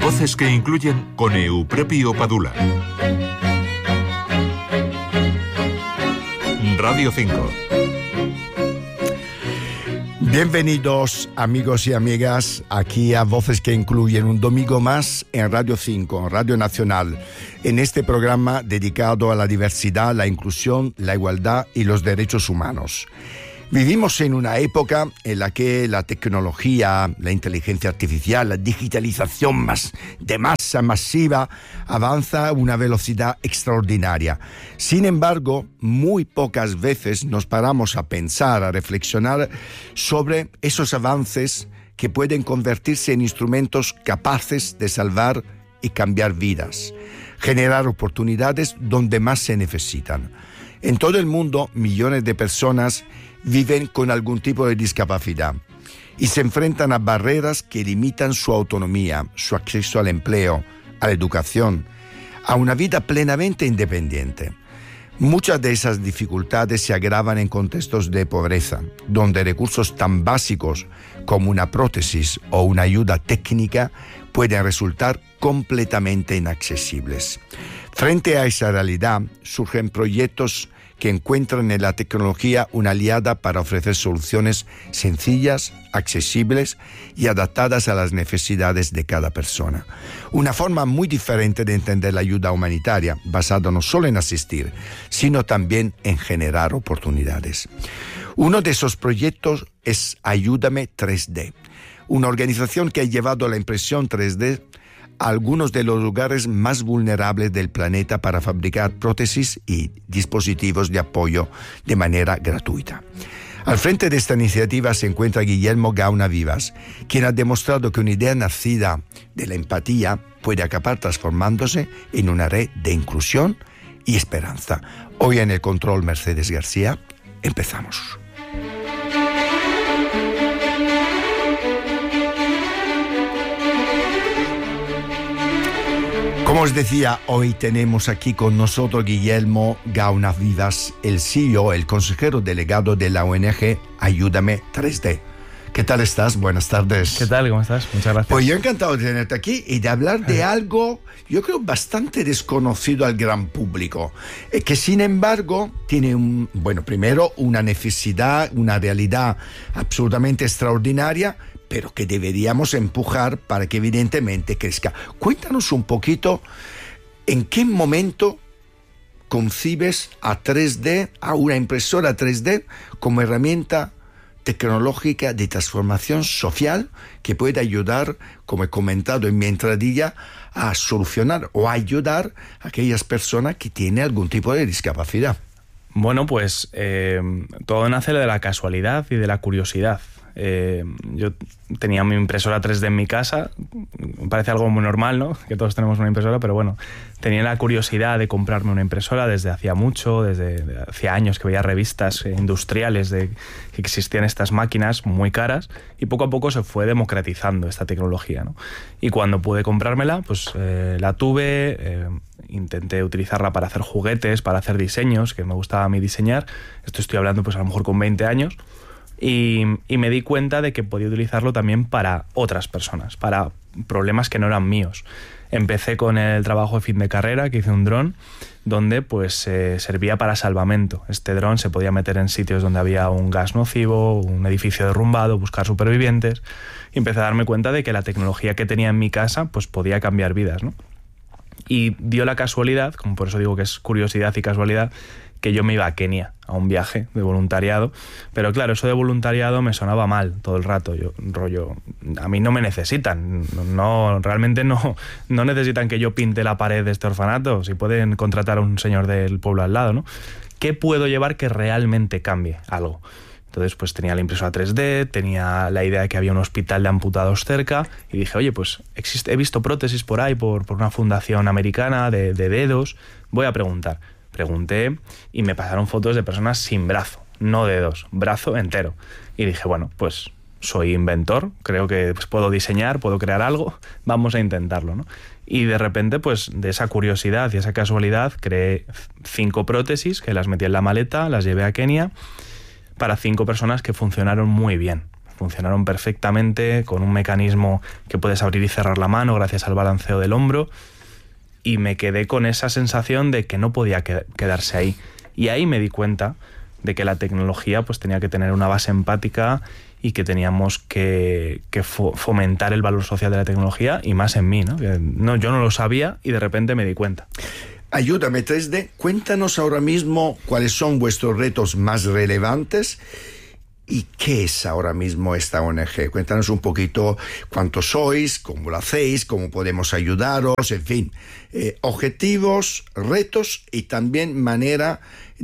Voces que incluyen con Eupropio Padula. Radio 5. Bienvenidos amigos y amigas aquí a Voces que incluyen un domingo más en Radio 5, Radio Nacional, en este programa dedicado a la diversidad, la inclusión, la igualdad y los derechos humanos. Vivimos en una época en la que la tecnología, la inteligencia artificial, la digitalización de masa masiva avanza a una velocidad extraordinaria. Sin embargo, muy pocas veces nos paramos a pensar, a reflexionar sobre esos avances que pueden convertirse en instrumentos capaces de salvar y cambiar vidas, generar oportunidades donde más se necesitan. En todo el mundo, millones de personas viven con algún tipo de discapacidad y se enfrentan a barreras que limitan su autonomía, su acceso al empleo, a la educación, a una vida plenamente independiente. Muchas de esas dificultades se agravan en contextos de pobreza, donde recursos tan básicos como una prótesis o una ayuda técnica pueden resultar completamente inaccesibles. Frente a esa realidad, surgen proyectos que encuentran en la tecnología una aliada para ofrecer soluciones sencillas, accesibles y adaptadas a las necesidades de cada persona. Una forma muy diferente de entender la ayuda humanitaria, basada no solo en asistir, sino también en generar oportunidades. Uno de esos proyectos es Ayúdame 3D, una organización que ha llevado la impresión 3D a algunos de los lugares más vulnerables del planeta para fabricar prótesis y dispositivos de apoyo de manera gratuita. Al frente de esta iniciativa se encuentra Guillermo Gauna Vivas, quien ha demostrado que una idea nacida de la empatía puede acabar transformándose en una red de inclusión y esperanza. Hoy en el control Mercedes García, empezamos. Como os decía, hoy tenemos aquí con nosotros Guillermo Gauna Vivas, el CEO, el consejero delegado de la ONG Ayúdame 3D. ¿Qué tal estás? Buenas tardes. ¿Qué tal? ¿Cómo estás? Muchas gracias. Pues yo encantado de tenerte aquí y de hablar de algo, yo creo, bastante desconocido al gran público, que sin embargo tiene primero una necesidad, una realidad absolutamente extraordinaria, pero que deberíamos empujar para que evidentemente crezca. Cuéntanos un poquito en qué momento concibes a 3D, a una impresora 3D como herramienta tecnológica de transformación social que puede ayudar, como he comentado en mi entradilla, a solucionar o a ayudar a aquellas personas que tienen algún tipo de discapacidad. Bueno, pues todo nace de la casualidad y de la curiosidad. Yo tenía mi impresora 3D en mi casa, me parece algo muy normal, ¿no? Que todos tenemos una impresora, pero bueno, tenía la curiosidad de comprarme una impresora desde hacía mucho, desde hacía años que veía revistas industriales de que existían estas máquinas muy caras y poco a poco se fue democratizando esta tecnología, ¿no? Y cuando pude comprármela, pues la tuve, intenté utilizarla para hacer juguetes, para hacer diseños, que me gustaba a mí diseñar. Esto estoy hablando pues a lo mejor con 20 años. Y me di cuenta de que podía utilizarlo también para otras personas, para problemas que no eran míos. Empecé con el trabajo de fin de carrera, que hice un dron, donde pues servía para salvamento. Este dron se podía meter en sitios donde había un gas nocivo, un edificio derrumbado, buscar supervivientes. Y empecé a darme cuenta de que la tecnología que tenía en mi casa pues podía cambiar vidas, ¿no? Y dio la casualidad, como por eso digo que es curiosidad y casualidad, que yo me iba a Kenia, a un viaje de voluntariado, pero claro, eso de voluntariado me sonaba mal todo el rato, a mí no me necesitan, realmente no necesitan que yo pinte la pared de este orfanato, si pueden contratar a un señor del pueblo al lado, ¿no? ¿Qué puedo llevar que realmente cambie algo? Entonces pues tenía la impresora 3D, tenía la idea de que había un hospital de amputados cerca y dije, oye, pues he visto prótesis por ahí, por una fundación americana de dedos, voy a preguntar. Pregunté y me pasaron fotos de personas sin brazo, no dedos, brazo entero. Y dije, bueno, pues soy inventor, creo que pues, puedo diseñar, puedo crear algo, vamos a intentarlo, ¿no? Y de repente, pues de esa curiosidad y esa casualidad, creé 5 prótesis que las metí en la maleta, las llevé a Kenia para 5 personas que funcionaron muy bien. funcionaron perfectamente, con un mecanismo que puedes abrir y cerrar la mano gracias al balanceo del hombro, y me quedé con esa sensación de que no podía quedarse ahí. Y ahí me di cuenta de que la tecnología pues tenía que tener una base empática y que teníamos que fomentar el valor social de la tecnología, y más en mí, ¿no? Yo no lo sabía y de repente me di cuenta. Ayúdame 3D, cuéntanos ahora mismo cuáles son vuestros retos más relevantes y qué es ahora mismo esta ONG. Cuéntanos un poquito cuántos sois, cómo lo hacéis, cómo podemos ayudaros, en fin, objetivos, retos y también manera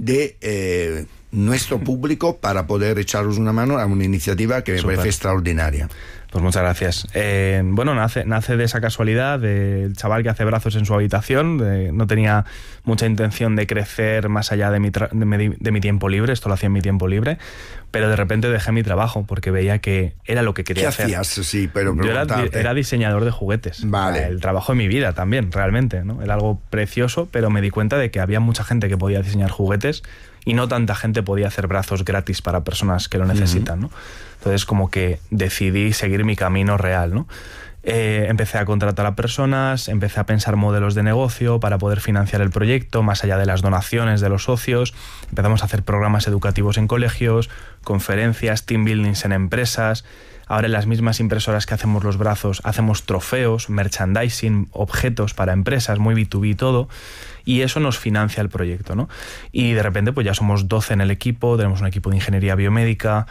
de nuestro público para poder echaros una mano a una iniciativa que me parece extraordinaria. Pues muchas gracias. Bueno, nace de esa casualidad del chaval que hace brazos en su habitación. No tenía mucha intención de crecer más allá de mi tiempo libre, esto lo hacía en mi tiempo libre, pero de repente dejé mi trabajo porque veía que era lo que quería hacer. ¿Qué hacías? Sí, pero yo era diseñador de juguetes. Vale. El trabajo de mi vida también, realmente, ¿no? Era algo precioso, pero me di cuenta de que había mucha gente que podía diseñar juguetes y no tanta gente podía hacer brazos gratis para personas que lo necesitan, ¿no? Entonces como que decidí seguir mi camino real, ¿no? Empecé a contratar a personas, empecé a pensar modelos de negocio para poder financiar el proyecto, más allá de las donaciones de los socios. Empezamos a hacer programas educativos en colegios, conferencias, team buildings en empresas. Ahora en las mismas impresoras que hacemos los brazos, hacemos trofeos, merchandising, objetos para empresas, muy B2B todo, y eso nos financia el proyecto, ¿no? Y de repente pues ya somos 12 en el equipo, tenemos un equipo de ingeniería biomédica,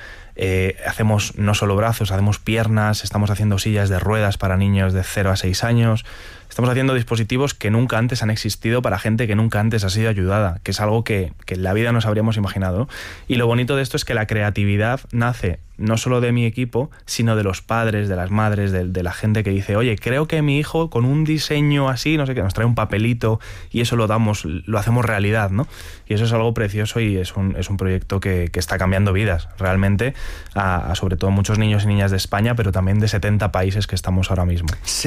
hacemos no solo brazos, hacemos piernas, estamos haciendo sillas de ruedas para niños de 0 a 6 años, estamos haciendo dispositivos que nunca antes han existido para gente que nunca antes ha sido ayudada, que es algo que en la vida nos habríamos imaginado, ¿no? Y lo bonito de esto es que la creatividad nace no solo de mi equipo, sino de los padres, de las madres, de la gente que dice, oye, creo que mi hijo con un diseño así, no sé qué, nos trae un papelito y eso lo hacemos realidad, ¿no? Y eso es algo precioso y es un proyecto que está cambiando vidas, realmente, a sobre todo muchos niños y niñas de España, pero también de 70 países que estamos ahora mismo.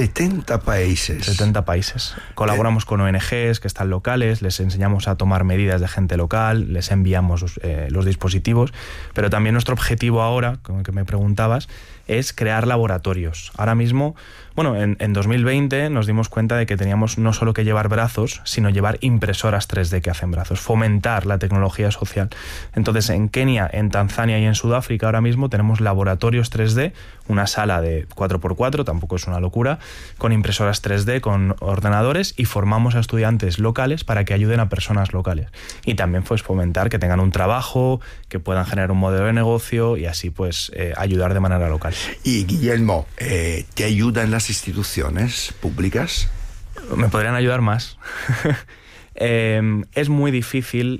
70 países. 70 países. Colaboramos con ONGs que están locales, les enseñamos a tomar medidas de gente local, les enviamos los dispositivos, pero también nuestro objetivo ahora, como que me preguntabas, es crear laboratorios. Ahora mismo, bueno, en 2020 nos dimos cuenta de que teníamos no solo que llevar brazos, sino llevar impresoras 3D que hacen brazos, fomentar la tecnología social. Entonces, en Kenia, en Tanzania y en Sudáfrica ahora mismo tenemos laboratorios 3D, una sala de 4x4, tampoco es una locura, con impresoras 3D, con ordenadores, y formamos a estudiantes locales para que ayuden a personas locales. Y también pues fomentar que tengan un trabajo, que puedan generar un modelo de negocio y así pues ayudar de manera local. Y Guillermo, ¿te ayudan las instituciones públicas? Me podrían ayudar más. Es muy difícil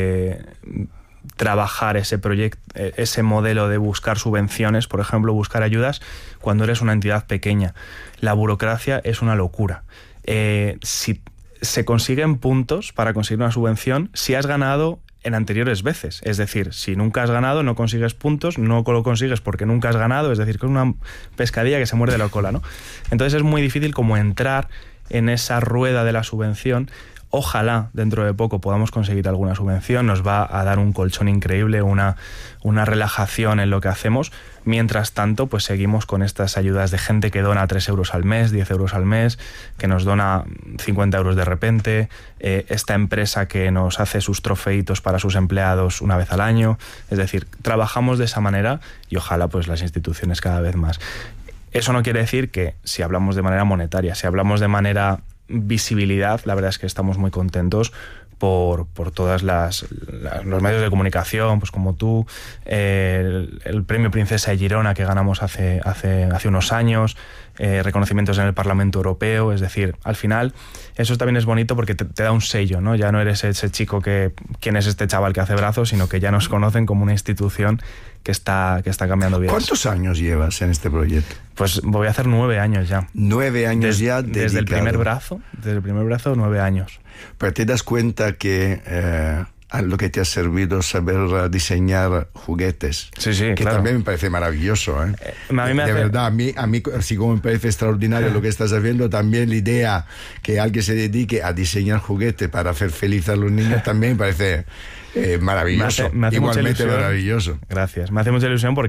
trabajar ese proyecto, ese modelo de buscar subvenciones, por ejemplo, buscar ayudas cuando eres una entidad pequeña. La burocracia es una locura. Si se consiguen puntos para conseguir una subvención, si has ganado en anteriores veces, es decir, si nunca has ganado no consigues puntos, no lo consigues porque nunca has ganado, es decir, que es una pescadilla que se muerde la cola, ¿no? Entonces es muy difícil como entrar en esa rueda de la subvención. Ojalá dentro de poco podamos conseguir alguna subvención, nos va a dar un colchón increíble, una relajación en lo que hacemos. Mientras tanto, pues seguimos con estas ayudas de gente que dona 3 euros al mes, 10 euros al mes, que nos dona 50 euros de repente, esta empresa que nos hace sus trofeitos para sus empleados una vez al año. Es decir, trabajamos de esa manera y ojalá pues las instituciones cada vez más. Eso no quiere decir que si hablamos de manera monetaria, si hablamos de manera visibilidad, la verdad es que estamos muy contentos por todas los medios de comunicación, pues como tú, el premio Princesa de Girona que ganamos hace unos años, reconocimientos en el Parlamento Europeo. Es decir, al final eso también es bonito porque te da un sello, ¿no? Ya no eres ese chico quién es este chaval que hace brazos, sino que ya nos conocen como una institución que está cambiando vidas. ¿Cuántos años llevas en este proyecto? Pues voy a hacer 9 años ya. 9 años ya dedicado. Desde el primer brazo, 9 años. Pero te das cuenta que a lo que te ha servido saber diseñar juguetes. Sí, que claro. También me parece maravilloso, ¿eh? Verdad, a mí así como me parece extraordinario lo que estás haciendo, también la idea que alguien se dedique a diseñar juguetes para hacer feliz a los niños también me parece maravilloso. Me hace igualmente mucha ilusión. Maravilloso. Gracias. Me hace mucha ilusión porque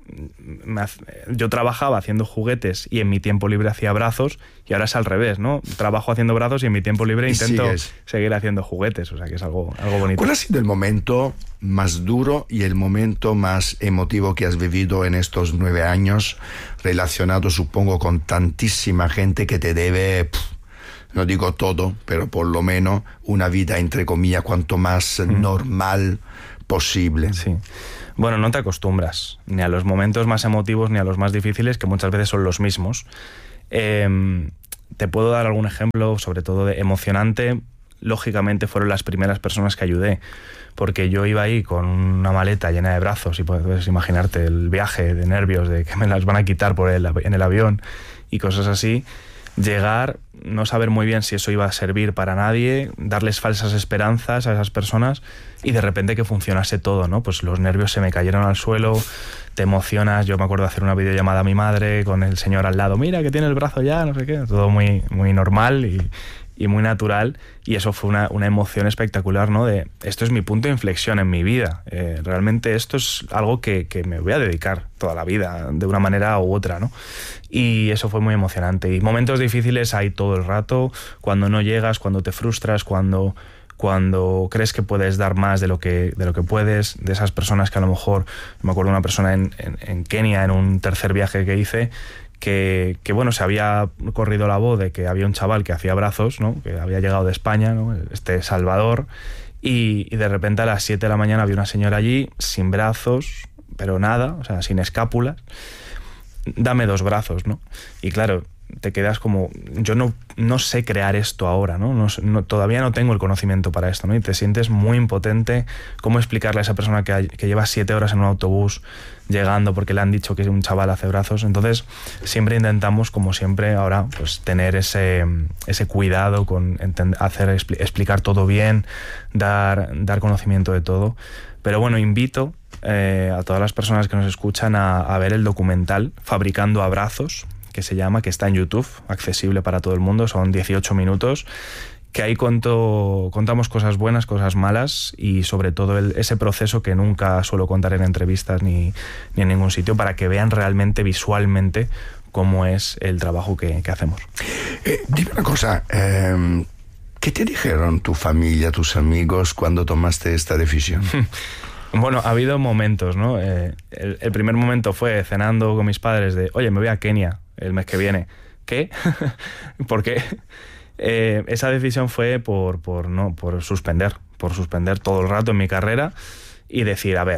yo trabajaba haciendo juguetes y en mi tiempo libre hacía brazos, y ahora es al revés, ¿no? Trabajo haciendo brazos y en mi tiempo libre intento seguir haciendo juguetes, o sea que es algo bonito. ¿Cuál ha sido el momento más duro y el momento más emotivo que has vivido en estos 9 años, relacionado, supongo, con tantísima gente que te debe, no digo todo, pero por lo menos una vida, entre comillas, cuanto más normal posible? Sí. Bueno, no te acostumbras ni a los momentos más emotivos ni a los más difíciles, que muchas veces son los mismos. Te puedo dar algún ejemplo, sobre todo de emocionante. Lógicamente fueron las primeras personas que ayudé, porque yo iba ahí con una maleta llena de brazos y puedes imaginarte el viaje de nervios, de que me las van a quitar en el avión y cosas así. Llegar, no saber muy bien si eso iba a servir para nadie, darles falsas esperanzas a esas personas y de repente que funcionase todo, ¿no? Pues los nervios se me cayeron al suelo, te emocionas. Yo me acuerdo de hacer una videollamada a mi madre con el señor al lado, mira que tiene el brazo ya, no sé qué, todo muy, muy normal y muy natural, y eso fue una emoción espectacular, ¿no? De esto es mi punto de inflexión en mi vida, realmente esto es algo que me voy a dedicar toda la vida de una manera u otra, ¿no? Y eso fue muy emocionante. Y momentos difíciles hay todo el rato, cuando no llegas, cuando te frustras, cuando crees que puedes dar más de lo que puedes, de esas personas que a lo mejor, me acuerdo de una persona en Kenia, en un tercer viaje que hice, que bueno, se había corrido la voz de que había un chaval que hacía brazos, ¿no? Que había llegado de España, ¿no? Salvador, y de repente a las 7 de la mañana había una señora allí sin brazos, pero nada, o sea, sin escápulas. Dame 2 brazos, ¿no? Y claro, te quedas como, yo no sé crear esto ahora, ¿no? Todavía no tengo el conocimiento para esto, ¿no? Y te sientes muy impotente. ¿Cómo explicarle a esa persona que lleva 7 horas en un autobús llegando porque le han dicho que un chaval hace brazos? Entonces siempre intentamos, como siempre ahora, pues tener ese cuidado con explicar todo bien, dar conocimiento de todo. Pero bueno, invito a todas las personas que nos escuchan a ver el documental Fabricando Abrazos, que se llama, que está en YouTube, accesible para todo el mundo, son 18 minutos, que ahí contamos cosas buenas, cosas malas, y sobre todo ese proceso que nunca suelo contar en entrevistas ni en ningún sitio, para que vean realmente visualmente cómo es el trabajo que hacemos. Dime una cosa, ¿qué te dijeron tu familia, tus amigos cuando tomaste esta decisión? Bueno, ha habido momentos, ¿no? El primer momento fue cenando con mis padres de, oye, me voy a Kenia el mes que viene. ¿Qué? ¿Por qué? Esa decisión fue por suspender todo el rato en mi carrera y decir, a ver,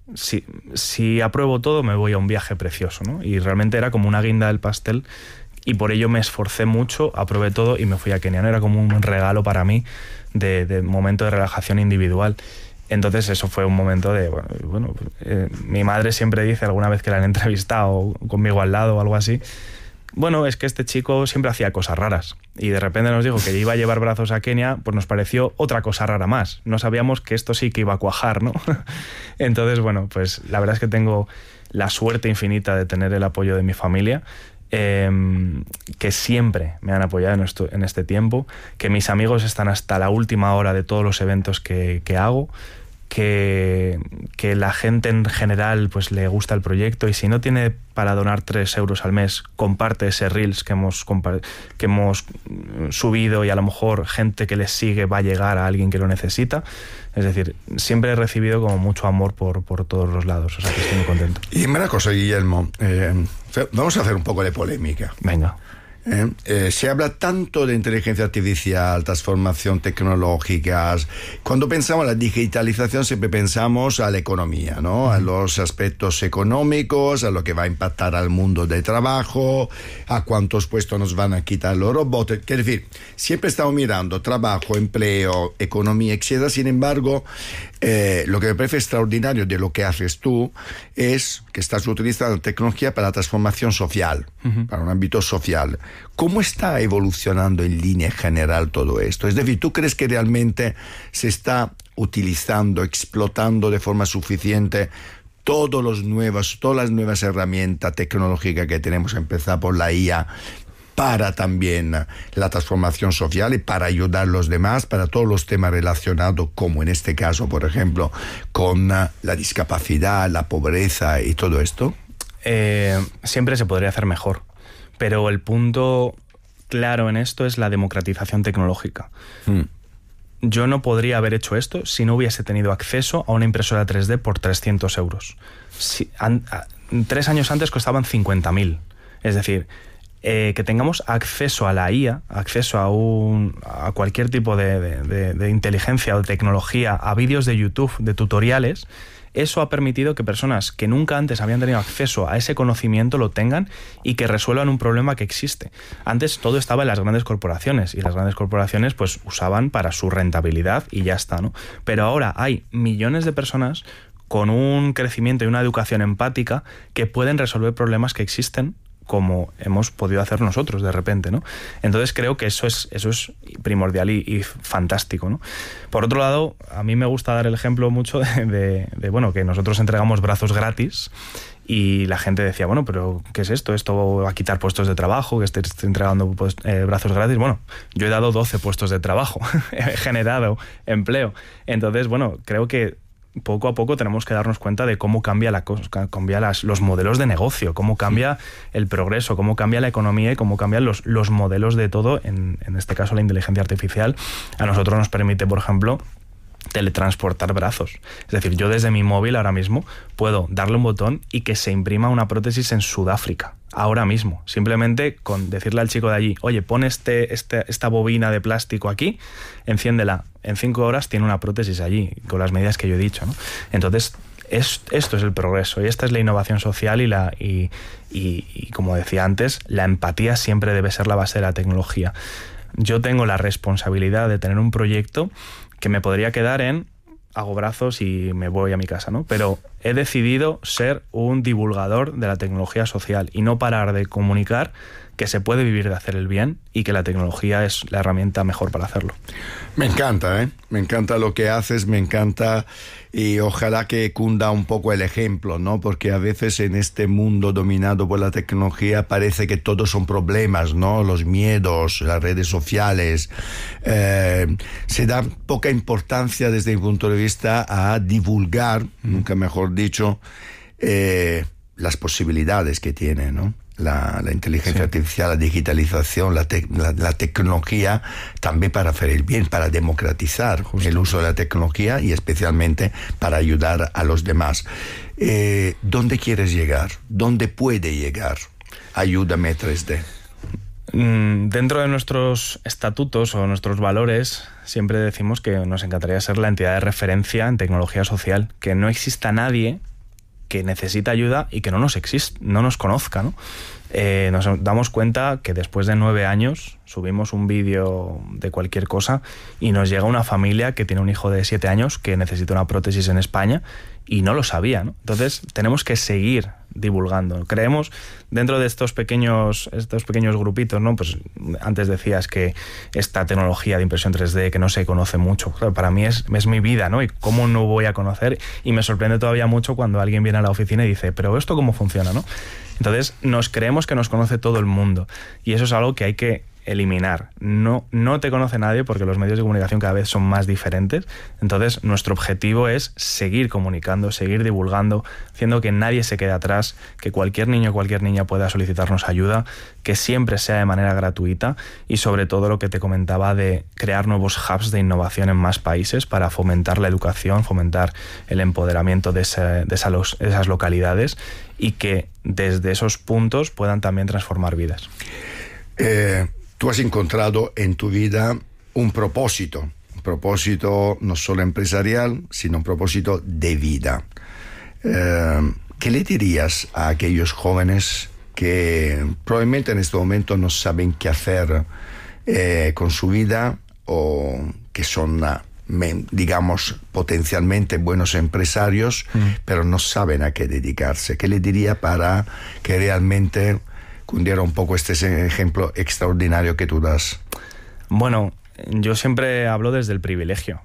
si apruebo todo me voy a un viaje precioso, ¿no? Y realmente era como una guinda del pastel, y por ello me esforcé mucho, aprobé todo y me fui a Kenia, ¿no? Era como un regalo para mí de momento de relajación individual. Entonces eso fue un momento de, mi madre siempre dice, alguna vez que la han entrevistado conmigo al lado o algo así, bueno, es que este chico siempre hacía cosas raras, y de repente nos dijo que iba a llevar brazos a Kenia, pues nos pareció otra cosa rara más. No sabíamos que esto sí que iba a cuajar, ¿no? Entonces, bueno, pues la verdad es que tengo la suerte infinita de tener el apoyo de mi familia, que siempre me han apoyado en este tiempo, que mis amigos están hasta la última hora de todos los eventos que hago, que la gente en general pues le gusta el proyecto, y si no tiene para donar 3 euros al mes, comparte ese Reels que hemos subido, y a lo mejor gente que les sigue va a llegar a alguien que lo necesita. Es decir, siempre he recibido como mucho amor por todos los lados, o sea que estoy muy contento. Y una cosa, Guillermo, vamos a hacer un poco de polémica. Venga. Se habla tanto de inteligencia artificial, transformación tecnológica. Cuando pensamos en la digitalización siempre pensamos a la economía, ¿no? A los aspectos económicos, a lo que va a impactar al mundo del trabajo, a cuántos puestos nos van a quitar los robots. Es decir, siempre estamos mirando trabajo, empleo, economía, etc. Sin embargo, lo que me parece extraordinario de lo que haces tú es que estás utilizando tecnología para la transformación social, para un ámbito social. ¿Cómo está evolucionando en línea general todo esto? Es decir, ¿tú crees que realmente se está utilizando, explotando de forma suficiente todas las nuevas herramientas tecnológicas que tenemos, a empezar por la IA, para también la transformación social y para ayudar a los demás, para todos los temas relacionados, como en este caso, por ejemplo, con la discapacidad, la pobreza y todo esto? siempre se podría hacer mejor, pero el punto claro en esto es la democratización tecnológica. Yo no podría haber hecho esto si no hubiese tenido acceso a una impresora 3D por 300 euros. 3 años antes costaban 50.000. Es decir, que tengamos acceso a la IA, acceso a cualquier tipo de inteligencia o de tecnología, a vídeos de YouTube, de tutoriales. Eso ha permitido que personas que nunca antes habían tenido acceso a ese conocimiento lo tengan y que resuelvan un problema que existe. Antes todo estaba en las grandes corporaciones y las grandes corporaciones pues usaban para su rentabilidad y ya está, ¿no? Pero ahora hay millones de personas con un crecimiento y una educación empática que pueden resolver problemas que existen como hemos podido hacer nosotros de repente, ¿no? Entonces creo que eso es primordial y fantástico, ¿no? Por otro lado, a mí me gusta dar el ejemplo mucho de bueno, que nosotros entregamos brazos gratis y la gente decía, bueno, pero ¿qué es esto? ¿Esto va a quitar puestos de trabajo? ¿Que esté entregando brazos gratis? Bueno, yo he dado 12 puestos de trabajo, he generado empleo. Entonces, bueno, creo que poco a poco tenemos que darnos cuenta de cómo cambia los modelos de negocio, cómo cambia el progreso, cómo cambia la economía y cómo cambian los modelos de todo. En este caso, la inteligencia artificial a nosotros nos permite, por ejemplo, teletransportar brazos. Es decir, yo desde mi móvil ahora mismo puedo darle un botón y que se imprima una prótesis en Sudáfrica. Ahora mismo. Simplemente con decirle al chico de allí, oye, pon esta bobina de plástico aquí, enciéndela. En 5 horas tiene una prótesis allí, con las medidas que yo he dicho, ¿no? Entonces, esto es el progreso y esta es la innovación social y como decía antes, la empatía siempre debe ser la base de la tecnología. Yo tengo la responsabilidad de tener un proyecto que me podría quedar en hago brazos y me voy a mi casa, ¿no? Pero he decidido ser un divulgador de la tecnología social y no parar de comunicar que se puede vivir de hacer el bien y que la tecnología es la herramienta mejor para hacerlo. Me encanta, ¿eh? Me encanta lo que haces, me encanta y ojalá que cunda un poco el ejemplo, ¿no? Porque a veces en este mundo dominado por la tecnología parece que todos son problemas, ¿no? Los miedos, las redes sociales. Se da poca importancia desde mi punto de vista a divulgar, nunca mejor dicho, las posibilidades que tiene, ¿no? La inteligencia artificial, la digitalización, la tecnología, también para hacer el bien, para democratizar el uso de la tecnología y especialmente para ayudar a los demás. ¿Dónde quieres llegar? ¿Dónde puede llegar? Ayúdame 3D. Dentro de nuestros estatutos o nuestros valores siempre decimos que nos encantaría ser la entidad de referencia en tecnología social, que no exista nadie que necesita ayuda y que no nos conozca, ¿no? Nos damos cuenta que después de 9 años subimos un vídeo de cualquier cosa y nos llega una familia que tiene un hijo de 7 años que necesita una prótesis en España y no lo sabía, ¿no? Entonces tenemos que seguir divulgando. Creemos dentro de estos pequeños grupitos, ¿no? Pues antes decías que esta tecnología de impresión 3D que no se conoce mucho, claro, para mí es mi vida, ¿no? Y cómo no voy a conocer, y me sorprende todavía mucho cuando alguien viene a la oficina y dice, pero ¿esto cómo funciona, no? Entonces nos creemos que nos conoce todo el mundo y eso es algo que hay que eliminar. No te conoce nadie porque los medios de comunicación cada vez son más diferentes. Entonces nuestro objetivo es seguir comunicando, seguir divulgando, haciendo que nadie se quede atrás, que cualquier niño o cualquier niña pueda solicitarnos ayuda, que siempre sea de manera gratuita y sobre todo lo que te comentaba de crear nuevos hubs de innovación en más países para fomentar la educación, fomentar el empoderamiento de esas localidades y que desde esos puntos puedan también transformar vidas. Tú has encontrado en tu vida un propósito no solo empresarial, sino un propósito de vida. ¿Qué le dirías a aquellos jóvenes que probablemente en este momento no saben qué hacer con su vida o que son, digamos, potencialmente buenos empresarios, pero no saben a qué dedicarse? ¿Qué le diría para que realmente cundiera un poco este ejemplo extraordinario que tú das? Bueno, yo siempre hablo desde el privilegio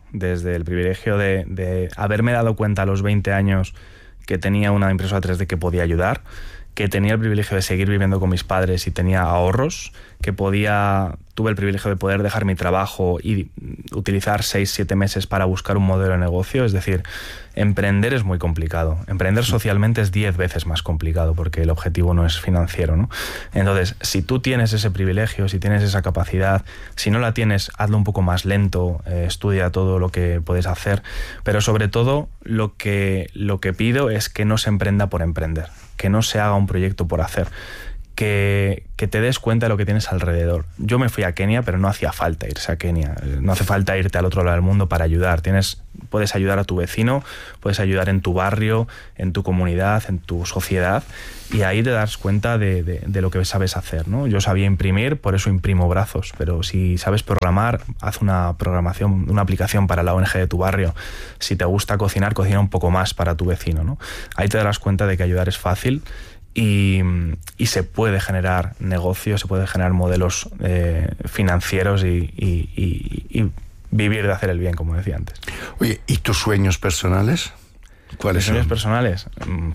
de haberme dado cuenta a los 20 años que tenía una impresora 3D que podía ayudar, que tenía el privilegio de seguir viviendo con mis padres y tenía ahorros, que tuve el privilegio de poder dejar mi trabajo y utilizar 6-7 meses para buscar un modelo de negocio. Es decir, emprender es muy complicado. Emprender socialmente es 10 veces más complicado porque el objetivo no es financiero, ¿no? Entonces, si tú tienes ese privilegio, si tienes esa capacidad, si no la tienes, hazlo un poco más lento, estudia todo lo que puedes hacer, pero sobre todo lo que pido es que no se emprenda por emprender, que no se haga un proyecto por hacer, que te des cuenta de lo que tienes alrededor. Yo me fui a Kenia, pero no hacía falta irse a Kenia. No hace falta irte al otro lado del mundo para ayudar. Puedes ayudar a tu vecino, puedes ayudar en tu barrio, en tu comunidad, en tu sociedad, y ahí te das cuenta de lo que sabes hacer, ¿no? Yo sabía imprimir, por eso imprimo brazos, pero si sabes programar, haz una aplicación para la ONG de tu barrio. Si te gusta cocinar, cocina un poco más para tu vecino, ¿no? Ahí te darás cuenta de que ayudar es fácil. Y se puede generar negocios, se puede generar modelos financieros y vivir de hacer el bien, como decía antes. Oye, ¿y tus sueños personales? ¿Cuáles son? ¿Sueños personales?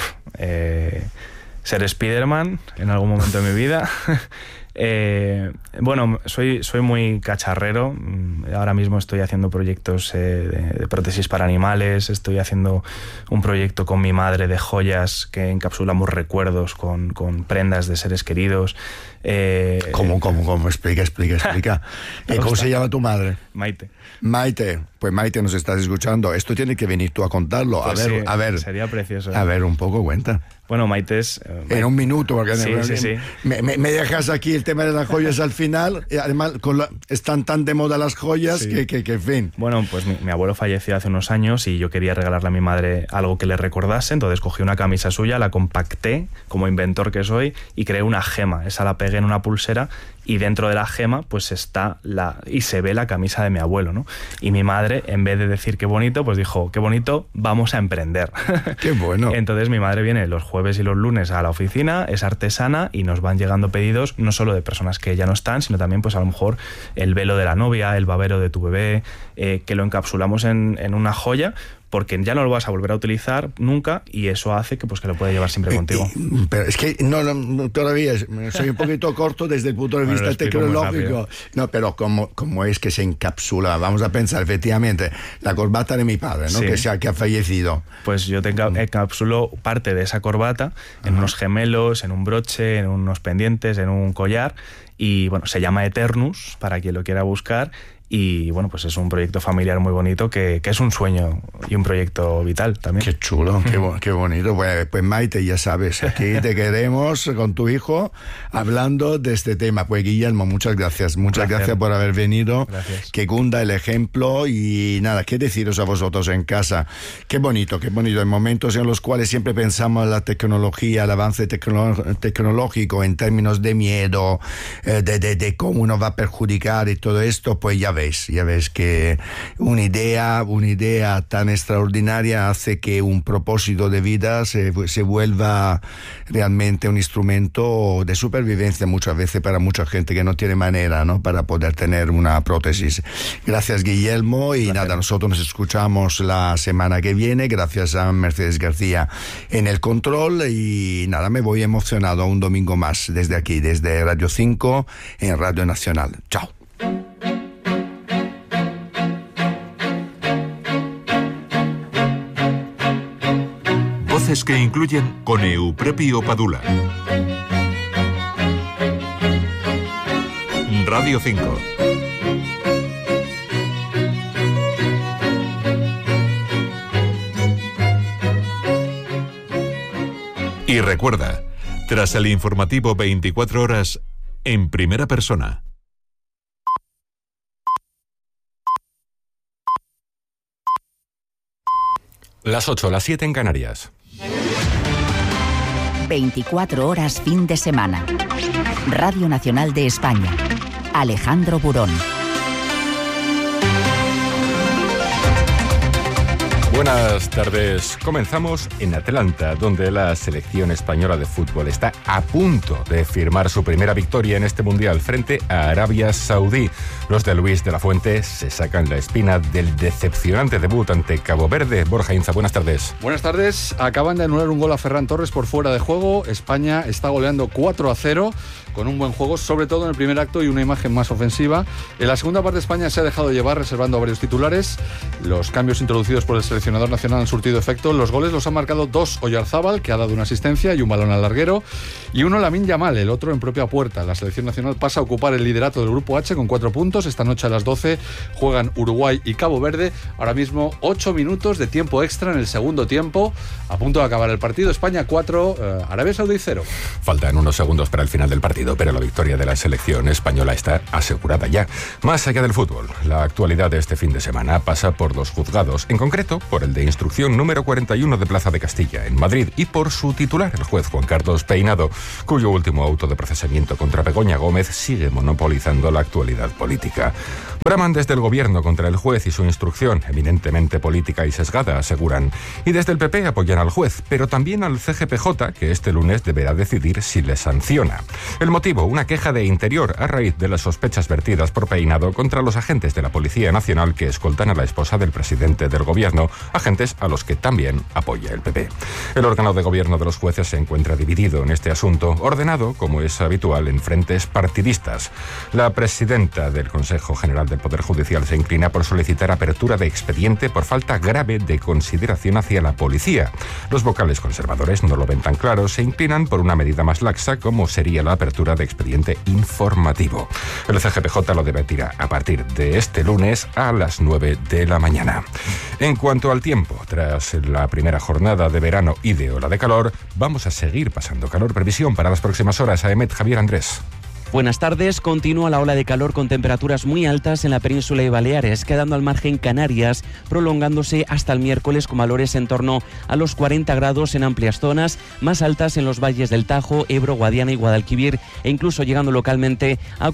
Ser Spiderman en algún momento de mi vida. Bueno, soy muy cacharrero. Ahora mismo estoy haciendo proyectos de prótesis para animales. Estoy haciendo un proyecto con mi madre de joyas que encapsulamos recuerdos con prendas de seres queridos. ¿Cómo? Explica. ¿Cómo se llama tu madre? Maite. Maite, pues Maite, nos estás escuchando. Esto tiene que venir tú a contarlo. Pues a ver. Sería precioso. A ver, un poco cuenta. Bueno, Maite es... En un minuto, porque sí. Me dejas aquí el tema de las joyas al final. Y además, están tan de moda las joyas que en fin. Bueno, pues mi abuelo falleció hace unos años y yo quería regalarle a mi madre algo que le recordase. Entonces cogí una camisa suya, la compacté como inventor que soy y creé una gema. Esa la pegué en una pulsera y dentro de la gema pues y se ve la camisa de mi abuelo, ¿no? Y mi madre, en vez de decir qué bonito, pues dijo, qué bonito, vamos a emprender. Qué bueno. Entonces mi madre viene los jueves y los lunes a la oficina, es artesana y nos van llegando pedidos no solo de personas que ya no están, sino también pues a lo mejor el velo de la novia, el babero de tu bebé, que lo encapsulamos en una joya, porque ya no lo vas a volver a utilizar nunca y eso hace que lo puedas llevar siempre contigo. Pero es que no todavía soy un poquito corto desde el punto de vista tecnológico. No, pero como es que se encapsula, vamos a pensar efectivamente, la corbata de mi padre, ¿no? Sí. que ha fallecido. Pues yo encapsulo parte de esa corbata en unos gemelos, en un broche, en unos pendientes, en un collar y bueno, se llama Eternus para quien lo quiera buscar. Y bueno, pues es un proyecto familiar muy bonito que es un sueño y un proyecto vital también. Qué chulo, qué bonito. Pues Maite, ya sabes, aquí te queremos con tu hijo hablando de este tema. Pues Guillermo, muchas gracias. Muchas gracias por haber venido. Gracias. Que cunda el ejemplo y nada, qué deciros a vosotros en casa. Qué bonito. En momentos en los cuales siempre pensamos en la tecnología, el avance tecnológico en términos de miedo, de cómo nos va a perjudicar y todo esto, pues ya ves que una idea tan extraordinaria hace que un propósito de vida se vuelva realmente un instrumento de supervivencia muchas veces para mucha gente que no tiene manera, ¿no?, para poder tener una prótesis. Gracias, Guillermo, y nada, nosotros nos escuchamos la semana que viene. Gracias a Mercedes García en el control y nada, me voy emocionado un domingo más desde aquí, desde Radio 5 en Radio Nacional. Chao. Voces que incluyen con Euprepio Padula. Radio 5. Y recuerda, tras el informativo 24 horas, en primera persona. Las 8, las 7 en Canarias. 24 horas fin de semana. Radio Nacional de España. Alejandro Burón. Buenas tardes. Comenzamos en Atlanta, donde la selección española de fútbol está a punto de firmar su primera victoria en este Mundial frente a Arabia Saudí. Los de Luis de la Fuente se sacan la espina del decepcionante debut ante Cabo Verde. Borja Inza, buenas tardes. Buenas tardes. Acaban de anular un gol a Ferran Torres por fuera de juego. España está goleando 4-0 con un buen juego, sobre todo en el primer acto y una imagen más ofensiva. En la segunda parte España se ha dejado llevar reservando a varios titulares. Los cambios introducidos por el seleccionador nacional han surtido efecto. Los goles los han marcado dos Oyarzábal, que ha dado una asistencia y un balón al larguero, y uno Lamine Yamal, el otro en propia puerta. La selección nacional pasa a ocupar el liderato del Grupo H con 4 puntos. Esta noche a las 12 juegan Uruguay y Cabo Verde. Ahora mismo 8 minutos de tiempo extra en el segundo tiempo. A punto de acabar el partido. España 4, Arabia Saudí 0. Faltan unos segundos para el final del partido, pero la victoria de la selección española está asegurada ya. Más allá del fútbol, la actualidad de este fin de semana pasa por dos juzgados, en concreto por el de instrucción número 41 de Plaza de Castilla, en Madrid, y por su titular, el juez Juan Carlos Peinado, cuyo último auto de procesamiento contra Begoña Gómez sigue monopolizando la actualidad política. Braman desde el gobierno contra el juez y su instrucción, eminentemente política y sesgada, aseguran. Y desde el PP apoyan al juez, pero también al CGPJ, que este lunes deberá decidir si le sanciona. El motivo, una queja de Interior a raíz de las sospechas vertidas por Peinado contra los agentes de la Policía Nacional que escoltan a la esposa del presidente del gobierno, agentes a los que también apoya el PP. El órgano de gobierno de los jueces se encuentra dividido en este asunto, ordenado, como es habitual, en frentes partidistas. La presidenta del Consejo General del Poder Judicial se inclina por solicitar apertura de expediente por falta grave de consideración hacia la policía. Los vocales conservadores no lo ven tan claro, se inclinan por una medida más laxa, como sería la apertura de expediente informativo. El CGPJ lo debatirá a partir de este lunes a las 9 de la mañana. En cuanto al tiempo, tras la primera jornada de verano y de ola de calor, vamos a seguir pasando calor. Previsión para las próximas horas. AEMET, Javier Andrés. Buenas tardes. Continúa la ola de calor con temperaturas muy altas en la península y Baleares, quedando al margen Canarias, prolongándose hasta el miércoles con valores en torno a los 40 grados en amplias zonas, más altas en los valles del Tajo, Ebro, Guadiana y Guadalquivir, e incluso llegando localmente a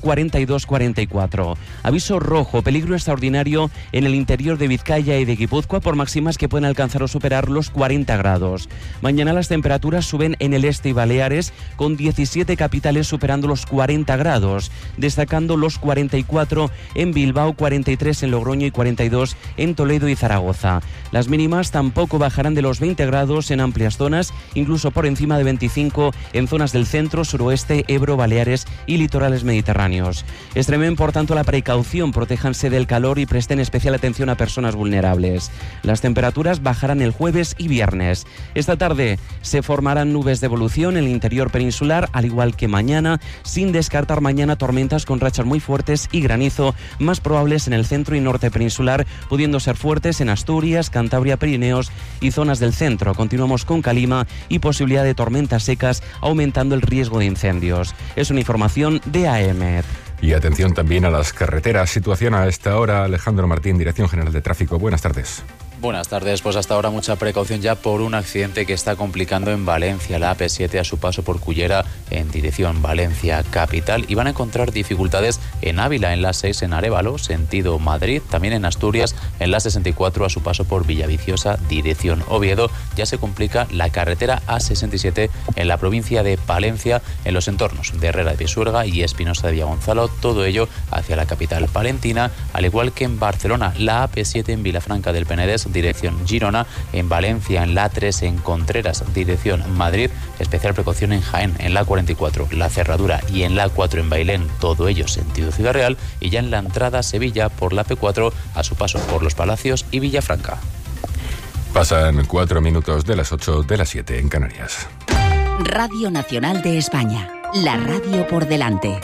42-44. Aviso rojo, peligro extraordinario en el interior de Vizcaya y de Guipúzcoa por máximas que pueden alcanzar o superar los 40 grados. Mañana las temperaturas suben en el este y Baleares, con 17 capitales superando los 40 grados, destacando los 44 en Bilbao, 43 en Logroño y 42 en Toledo y Zaragoza. Las mínimas tampoco bajarán de los 20 grados en amplias zonas, incluso por encima de 25 en zonas del centro, suroeste, Ebro, Baleares y litorales mediterráneos. Extremen, por tanto, la precaución, protéjanse del calor y presten especial atención a personas vulnerables. Las temperaturas bajarán el jueves y viernes. Esta tarde se formarán nubes de evolución en el interior peninsular, al igual que mañana, sin descartar mañana tormentas con rachas muy fuertes y granizo, más probables en el centro y norte peninsular, pudiendo ser fuertes en Asturias, Cantabria, Pirineos y zonas del centro. Continuamos con calima y posibilidad de tormentas secas, aumentando el riesgo de incendios. Es una información de AEMET. Y atención también a las carreteras. Situación a esta hora. Alejandro Martín, Dirección General de Tráfico. Buenas tardes. Buenas tardes, pues hasta ahora mucha precaución ya por un accidente que está complicando en Valencia, la AP7 a su paso por Cullera en dirección Valencia capital, y van a encontrar dificultades en Ávila, en la 6 en Arévalo, sentido Madrid, también en Asturias, en la 64 a su paso por Villaviciosa, dirección Oviedo. Ya se complica la carretera A67 en la provincia de Palencia, en los entornos de Herrera de Pisuerga y Espinosa de Villagonzalo, todo ello hacia la capital palentina, al igual que en Barcelona, la AP7 en Vilafranca del Penedés, dirección Girona, en Valencia, en la A3 en Contreras, dirección Madrid, especial precaución en Jaén, en la 44, la Cerradura, y en la 4 en Bailén, todo ello sentido Ciudad Real, y ya en la entrada a Sevilla por la P4 a su paso por Los Palacios y Villafranca. Pasan 4 minutos de las 8 de las 7 en Canarias. Radio Nacional de España, la radio por delante.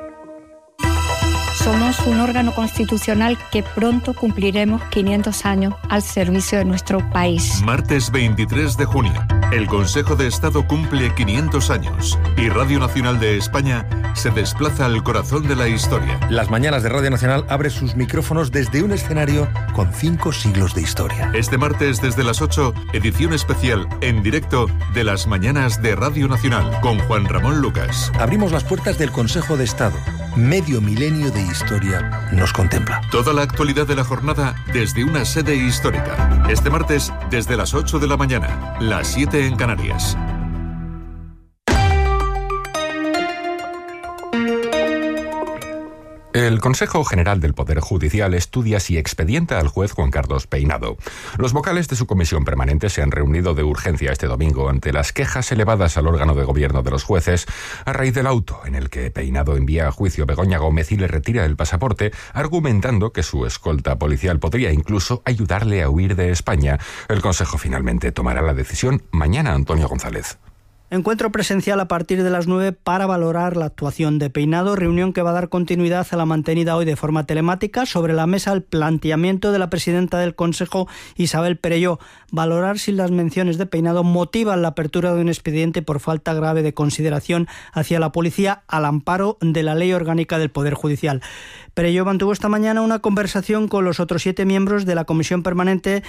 Somos un órgano constitucional que pronto cumpliremos 500 años al servicio de nuestro país. Martes 23 de junio, el Consejo de Estado cumple 500 años y Radio Nacional de España se desplaza al corazón de la historia. Las mañanas de Radio Nacional abre sus micrófonos desde un escenario con 5 siglos de historia. Este martes desde las 8, edición especial en directo de las mañanas de Radio Nacional con Juan Ramón Lucas. Abrimos las puertas del Consejo de Estado, Medio milenio de historia nos contempla. Toda la actualidad de la jornada desde una sede histórica. Este martes desde las 8 de la mañana, las 7 en Canarias. El Consejo General del Poder Judicial estudia si expedienta al juez Juan Carlos Peinado. Los vocales de su comisión permanente se han reunido de urgencia este domingo ante las quejas elevadas al órgano de gobierno de los jueces a raíz del auto en el que Peinado envía a juicio a Begoña Gómez y le retira el pasaporte, argumentando que su escolta policial podría incluso ayudarle a huir de España. El Consejo finalmente tomará la decisión mañana. Antonio González. Encuentro presencial a partir de las 9 para valorar la actuación de Peinado, reunión que va a dar continuidad a la mantenida hoy de forma telemática. Sobre la mesa el planteamiento de la presidenta del Consejo, Isabel Perelló, valorar si las menciones de Peinado motivan la apertura de un expediente por falta grave de consideración hacia la policía al amparo de la Ley Orgánica del Poder Judicial. Perelló mantuvo esta mañana una conversación con los otros 7 miembros de la Comisión Permanente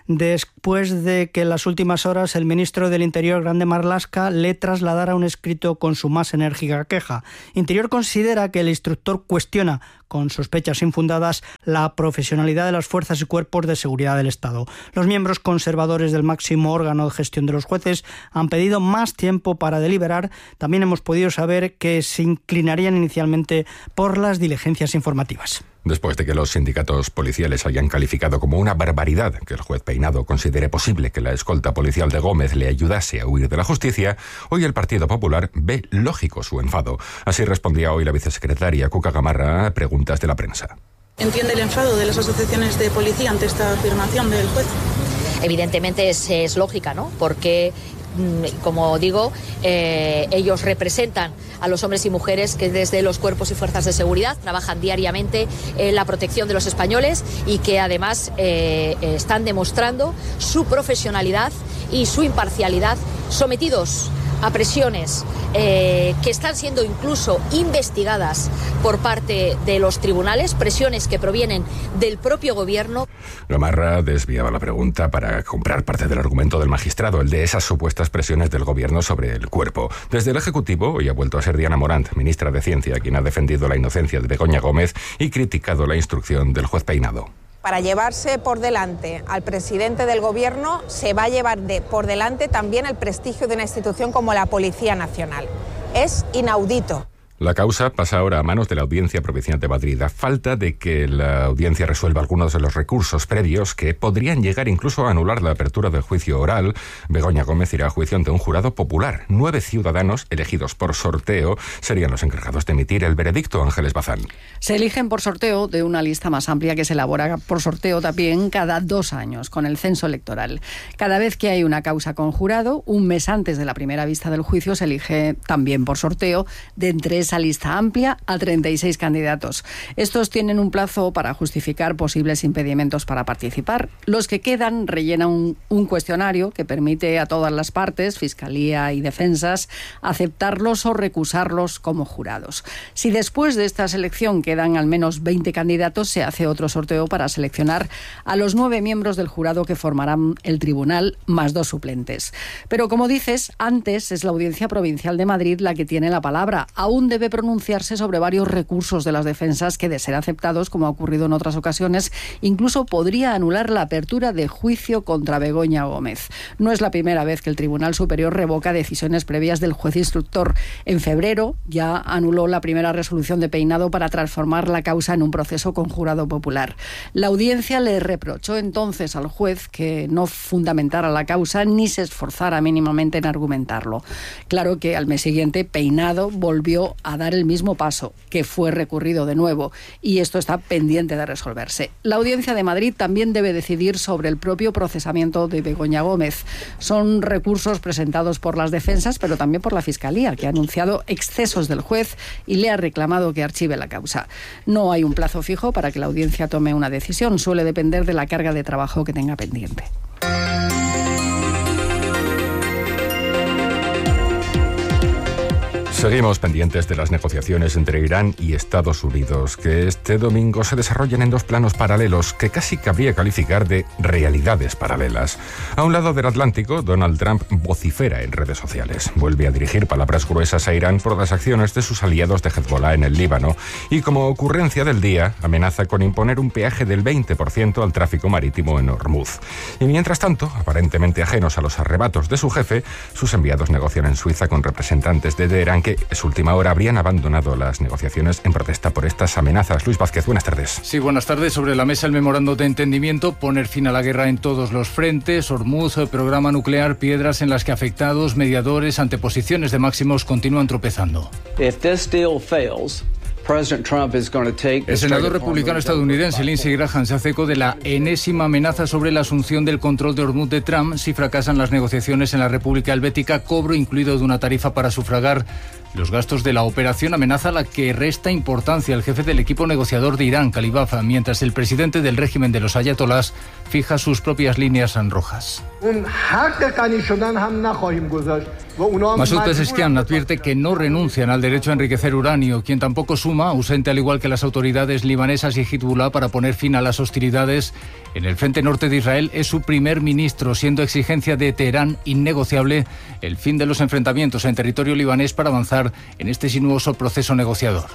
después de que en las últimas horas el ministro del Interior, Grande Marlaska, le trasladara un escrito con su más enérgica queja. Interior considera que el instructor cuestiona, con sospechas infundadas, la profesionalidad de las fuerzas y cuerpos de seguridad del Estado. Los miembros conservadores del máximo órgano de gestión de los jueces han pedido más tiempo para deliberar. También hemos podido saber que se inclinarían inicialmente por las diligencias informativas. Después de que los sindicatos policiales hayan calificado como una barbaridad que el juez Peinado considere posible que la escolta policial de Gómez le ayudase a huir de la justicia, hoy el Partido Popular ve lógico su enfado. Así respondía hoy la vicesecretaria Cuca Gamarra a preguntas de la prensa. ¿Entiende el enfado de las asociaciones de policía ante esta afirmación del juez? Evidentemente es lógica, ¿no? Porque, como digo, ellos representan a los hombres y mujeres que desde los cuerpos y fuerzas de seguridad trabajan diariamente en la protección de los españoles y que además están demostrando su profesionalidad y su imparcialidad sometidos a presiones que están siendo incluso investigadas por parte de los tribunales, presiones que provienen del propio gobierno. Gamarra desviaba la pregunta para comprar parte del argumento del magistrado, el de esas supuestas presiones del gobierno sobre el cuerpo. Desde el Ejecutivo, hoy ha vuelto a ser Diana Morant, ministra de Ciencia, quien ha defendido la inocencia de Begoña Gómez y criticado la instrucción del juez Peinado. Para llevarse por delante al presidente del Gobierno se va a llevar por delante también el prestigio de una institución como la Policía Nacional. Es inaudito. La causa pasa ahora a manos de la Audiencia Provincial de Madrid, a falta de que la audiencia resuelva algunos de los recursos previos que podrían llegar incluso a anular la apertura del juicio oral. Begoña Gómez irá a juicio ante un jurado popular. 9 ciudadanos elegidos por sorteo serían los encargados de emitir el veredicto. Ángeles Bazán. Se eligen por sorteo de una lista más amplia que se elabora por sorteo también cada 2 años con el censo electoral. Cada vez que hay una causa con jurado, un mes antes de la primera vista del juicio se elige también por sorteo de entre esa lista amplia a 36 candidatos. Estos tienen un plazo para justificar posibles impedimentos para participar. Los que quedan rellenan un cuestionario que permite a todas las partes, Fiscalía y Defensas, aceptarlos o recusarlos como jurados. Si después de esta selección quedan al menos 20 candidatos, se hace otro sorteo para seleccionar a los 9 miembros del jurado que formarán el tribunal, más 2 suplentes. Pero como dices, antes es la Audiencia Provincial de Madrid la que tiene la palabra. Aún debe pronunciarse sobre varios recursos de las defensas que, de ser aceptados, como ha ocurrido en otras ocasiones, incluso podría anular la apertura de juicio contra Begoña Gómez. No es la primera vez que el Tribunal Superior revoca decisiones previas del juez instructor. En febrero ya anuló la primera resolución de Peinado para transformar la causa en un proceso con jurado popular. La audiencia le reprochó entonces al juez que no fundamentara la causa ni se esforzara mínimamente en argumentarlo. Claro que al mes siguiente Peinado volvió a dar el mismo paso, que fue recurrido de nuevo, y esto está pendiente de resolverse. La Audiencia de Madrid también debe decidir sobre el propio procesamiento de Begoña Gómez. Son recursos presentados por las defensas, pero también por la Fiscalía, que ha anunciado excesos del juez y le ha reclamado que archive la causa. No hay un plazo fijo para que la audiencia tome una decisión, suele depender de la carga de trabajo que tenga pendiente. Seguimos pendientes de las negociaciones entre Irán y Estados Unidos, que este domingo se desarrollan en dos planos paralelos que casi cabría calificar de realidades paralelas. A un lado del Atlántico, Donald Trump vocifera en redes sociales. Vuelve a dirigir palabras gruesas a Irán por las acciones de sus aliados de Hezbollah en el Líbano y, como ocurrencia del día, amenaza con imponer un peaje del 20% al tráfico marítimo en Hormuz. Y mientras tanto, aparentemente ajenos a los arrebatos de su jefe, sus enviados negocian en Suiza con representantes de Teherán que en su última hora habrían abandonado las negociaciones en protesta por estas amenazas. Luis Vázquez, buenas tardes. Sí, buenas tardes. Sobre la mesa el memorando de entendimiento, poner fin a la guerra en todos los frentes, Hormuz, programa nuclear, piedras en las que afectados, mediadores, anteposiciones de máximos continúan tropezando. El senador republicano estadounidense Lindsey Graham se hace eco de la enésima amenaza sobre la asunción del control de Hormuz de Trump si fracasan las negociaciones en la República Helvética, cobro incluido de una tarifa para sufragar los gastos de la operación, amenaza a la que resta importancia el jefe del equipo negociador de Irán, Khalibaf, mientras el presidente del régimen de los ayatolás fija sus propias líneas rojas. Masoud Pezeshkian advierte que no renuncian al derecho a enriquecer uranio, quien tampoco suma, ausente al igual que las autoridades libanesas y Hezbollah para poner fin a las hostilidades en el frente norte de Israel, es su primer ministro, siendo exigencia de Teherán innegociable el fin de los enfrentamientos en territorio libanés para avanzar en este sinuoso proceso negociador.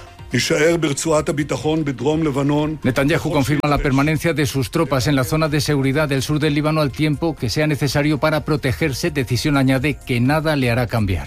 Netanyahu confirma la permanencia de sus tropas en la zona de seguridad del sur del Líbano al tiempo que sea necesario para protegerse. Decisión añade que nada le hará cambiar.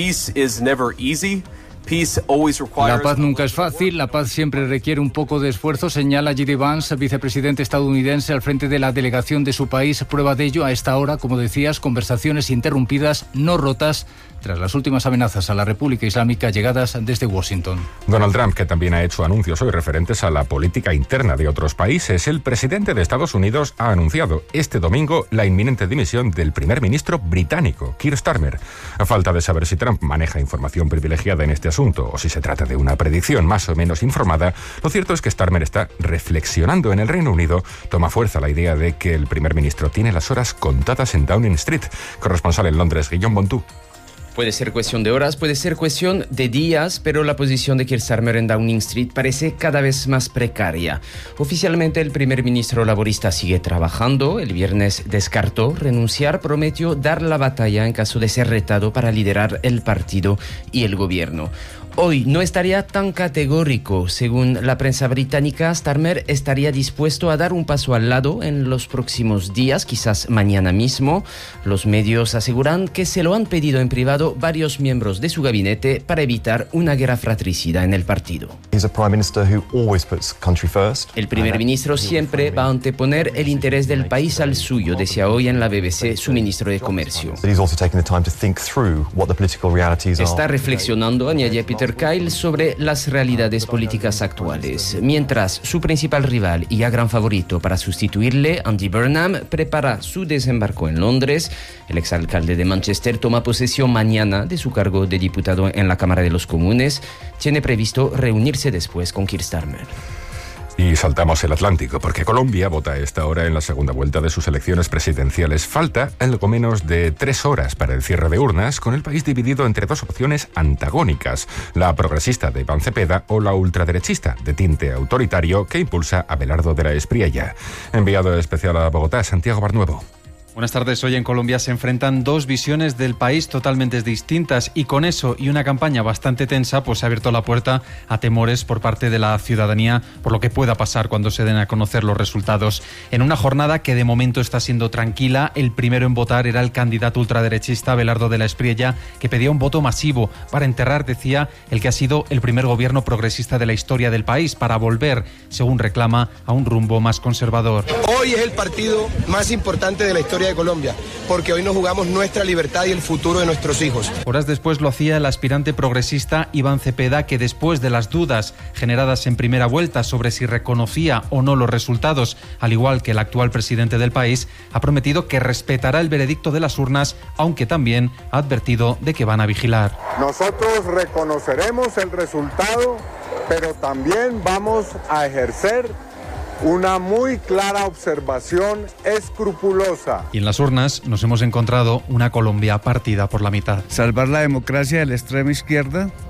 La paz nunca es fácil, la paz siempre requiere un poco de esfuerzo, señala J.D. Vance, vicepresidente estadounidense al frente de la delegación de su país. Prueba de ello a esta hora, como decías, conversaciones interrumpidas, no rotas, tras las últimas amenazas a la República Islámica llegadas desde Washington. Donald Trump, que también ha hecho anuncios hoy referentes a la política interna de otros países. El presidente de Estados Unidos ha anunciado este domingo la inminente dimisión del primer ministro británico, Keir Starmer. A falta de saber si Trump maneja información privilegiada en este asunto o si se trata de una predicción más o menos informada, lo cierto es que Starmer está reflexionando. En el Reino Unido toma fuerza la idea de que el primer ministro tiene las horas contadas en Downing Street. Corresponsal en Londres, Guillaume Bontú. Puede ser cuestión de horas, puede ser cuestión de días, pero la posición de Keir Starmer en Downing Street parece cada vez más precaria. Oficialmente, el primer ministro laborista sigue trabajando. El viernes descartó renunciar, prometió dar la batalla en caso de ser retado para liderar el partido y el gobierno. Hoy no estaría tan categórico. Según la prensa británica, Starmer estaría dispuesto a dar un paso al lado en los próximos días, quizás mañana mismo. Los medios aseguran que se lo han pedido en privado varios miembros de su gabinete para evitar una guerra fratricida en el partido. El primer ministro siempre va a anteponer el interés del país al suyo, decía hoy en la BBC su ministro de Comercio. Está reflexionando, añadía Peter Kyle, sobre las realidades políticas actuales, mientras su principal rival y ya gran favorito para sustituirle, Andy Burnham, prepara su desembarco en Londres. El exalcalde de Manchester toma posesión mañana de su cargo de diputado en la Cámara de los Comunes. Tiene previsto reunirse después con Keir Starmer. Y saltamos el Atlántico, porque Colombia vota a esta hora en la segunda vuelta de sus elecciones presidenciales. Falta algo menos de 3 horas para el cierre de urnas, con el país dividido entre dos opciones antagónicas: la progresista de Iván Cepeda o la ultraderechista de tinte autoritario que impulsa a Abelardo de la Espriella. Enviado especial a Bogotá, Santiago Barnuevo. Buenas tardes. Hoy en Colombia se enfrentan dos visiones del país totalmente distintas y con eso y una campaña bastante tensa, pues se ha abierto la puerta a temores por parte de la ciudadanía por lo que pueda pasar cuando se den a conocer los resultados. En una jornada que de momento está siendo tranquila, el primero en votar era el candidato ultraderechista Abelardo de la Espriella, que pedía un voto masivo para enterrar, decía, el que ha sido el primer gobierno progresista de la historia del país, para volver, según reclama, a un rumbo más conservador. Hoy es el partido más importante de la historia de Colombia, porque hoy nos jugamos nuestra libertad y el futuro de nuestros hijos. Horas después lo hacía el aspirante progresista Iván Cepeda, que después de las dudas generadas en primera vuelta sobre si reconocía o no los resultados, al igual que el actual presidente del país, ha prometido que respetará el veredicto de las urnas, aunque también ha advertido de que van a vigilar. Nosotros reconoceremos el resultado, pero también vamos a ejercer una muy clara observación escrupulosa. Y en las urnas nos hemos encontrado una Colombia partida por la mitad. Salvar la democracia de la extrema izquierda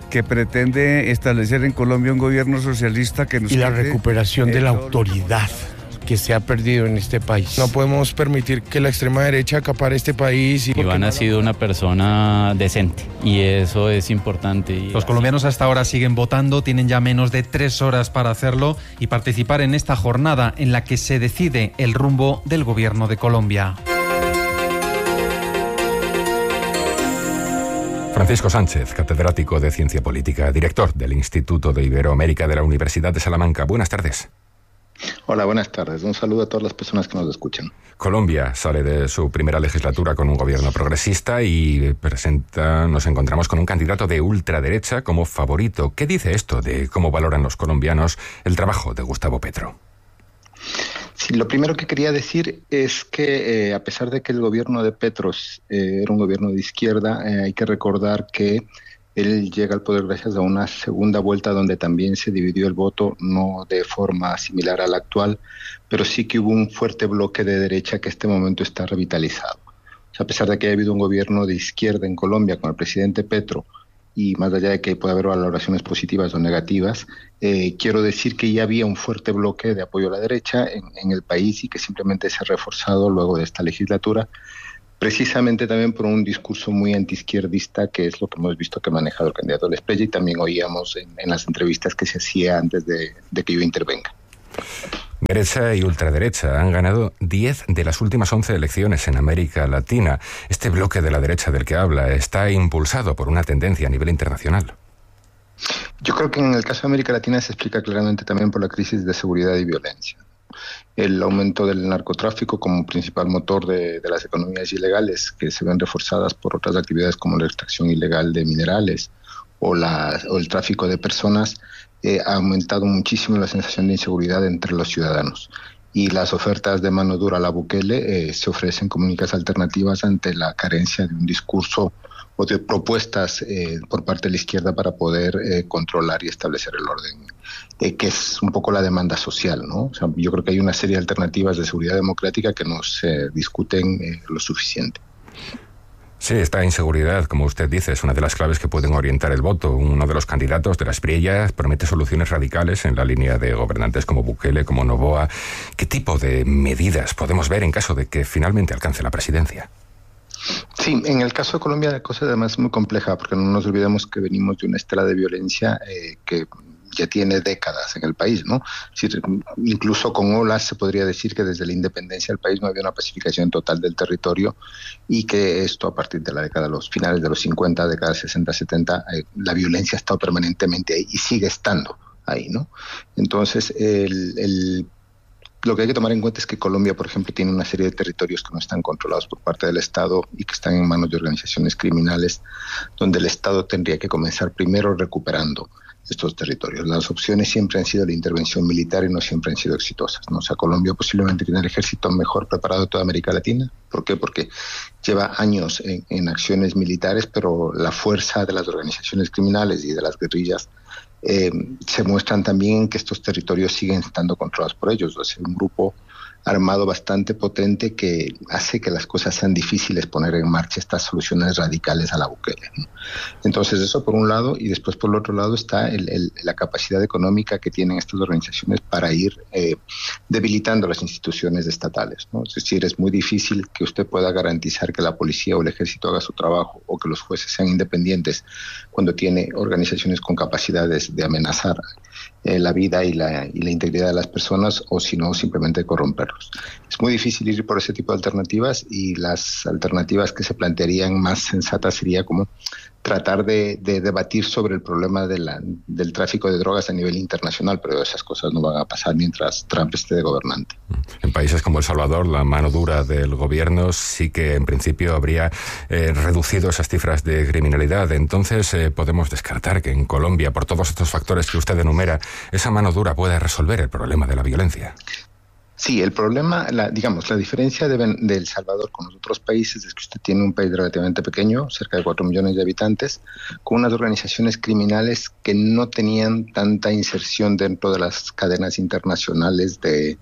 que pretende establecer en Colombia un gobierno socialista que nos... Y la recuperación de la autoridad que se ha perdido en este país. No podemos permitir que la extrema derecha acapare este país. Iván ha sido una persona decente y eso es importante. Los colombianos hasta ahora siguen votando, tienen ya menos de 3 horas para hacerlo y participar en esta jornada en la que se decide el rumbo del gobierno de Colombia. Francisco Sánchez, catedrático de Ciencia Política, director del Instituto de Iberoamérica de la Universidad de Salamanca. Buenas tardes. Hola, buenas tardes. Un saludo a todas las personas que nos escuchan. Colombia sale de su primera legislatura con un gobierno progresista y nos encontramos con un candidato de ultraderecha como favorito. ¿Qué dice esto de cómo valoran los colombianos el trabajo de Gustavo Petro? Sí, lo primero que quería decir es que a pesar de que el gobierno de Petro era un gobierno de izquierda, hay que recordar que él llega al poder gracias a una segunda vuelta donde también se dividió el voto, no de forma similar a la actual, pero sí que hubo un fuerte bloque de derecha que en este momento está revitalizado. O sea, a pesar de que haya habido un gobierno de izquierda en Colombia con el presidente Petro, y más allá de que pueda haber valoraciones positivas o negativas, quiero decir que ya había un fuerte bloque de apoyo a la derecha en el país y que simplemente se ha reforzado luego de esta legislatura, precisamente también por un discurso muy antiizquierdista, que es lo que hemos visto que ha manejado el candidato del Esprella y también oíamos en las entrevistas que se hacía antes de que yo intervenga. Derecha y ultraderecha han ganado 10 de las últimas 11 elecciones en América Latina. Este bloque de la derecha del que habla está impulsado por una tendencia a nivel internacional. Yo creo que en el caso de América Latina se explica claramente también por la crisis de seguridad y violencia. El aumento del narcotráfico como principal motor de las economías ilegales, que se ven reforzadas por otras actividades como la extracción ilegal de minerales o el tráfico de personas, ha aumentado muchísimo la sensación de inseguridad entre los ciudadanos. Y las ofertas de mano dura a la Bukele se ofrecen como únicas alternativas ante la carencia de un discurso o de propuestas por parte de la izquierda para poder controlar y establecer el orden, que es un poco la demanda social, ¿no? O sea, yo creo que hay una serie de alternativas de seguridad democrática que no se discuten lo suficiente. Sí, esta inseguridad, como usted dice, es una de las claves que pueden orientar el voto. Uno de los candidatos de la Espriella promete soluciones radicales en la línea de gobernantes como Bukele, como Noboa. ¿Qué tipo de medidas podemos ver en caso de que finalmente alcance la presidencia? Sí, en el caso de Colombia la cosa además es muy compleja, porque no nos olvidemos que venimos de una estela de violencia que ya tiene décadas en el país, ¿no? Es decir, incluso con olas se podría decir que desde la independencia del país no había una pacificación total del territorio y que esto a partir de la década, los finales de los 50, década 60, 70, la violencia ha estado permanentemente ahí y sigue estando ahí, ¿no? Entonces, lo que hay que tomar en cuenta es que Colombia, por ejemplo, tiene una serie de territorios que no están controlados por parte del Estado y que están en manos de organizaciones criminales, donde el Estado tendría que comenzar primero recuperando estos territorios. Las opciones siempre han sido la intervención militar y no siempre han sido exitosas, ¿no? O sea, Colombia posiblemente tiene el ejército mejor preparado de toda América Latina. ¿Por qué? Porque lleva años en acciones militares, pero la fuerza de las organizaciones criminales y de las guerrillas se muestran también en que estos territorios siguen estando controlados por ellos. Es un grupo armado bastante potente que hace que las cosas sean difíciles poner en marcha estas soluciones radicales a la Bukele, ¿no? Entonces eso por un lado, y después por el otro lado está la capacidad económica que tienen estas organizaciones para ir debilitando las instituciones estatales, ¿no? Es decir, es muy difícil que usted pueda garantizar que la policía o el ejército haga su trabajo o que los jueces sean independientes cuando tiene organizaciones con capacidades de amenazar la vida y la integridad de las personas, o si no, simplemente corromperlos. Es muy difícil ir por ese tipo de alternativas, y las alternativas que se plantearían más sensatas sería como tratar de debatir sobre el problema del tráfico de drogas a nivel internacional, pero esas cosas no van a pasar mientras Trump esté de gobernante. En países como El Salvador, la mano dura del gobierno sí que en principio habría reducido esas cifras de criminalidad. Entonces podemos descartar que en Colombia, por todos estos factores que usted enumera, esa mano dura pueda resolver el problema de la violencia. Sí, el problema, la diferencia de El Salvador con los otros países es que usted tiene un país relativamente pequeño, cerca de 4 millones de habitantes, con unas organizaciones criminales que no tenían tanta inserción dentro de las cadenas internacionales de